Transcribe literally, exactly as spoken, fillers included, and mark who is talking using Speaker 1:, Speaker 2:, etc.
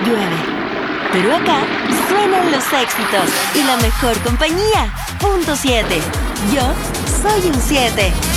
Speaker 1: llueve. Pero acá suenan los éxitos y la mejor compañía. Punto siete. Yo soy un siete.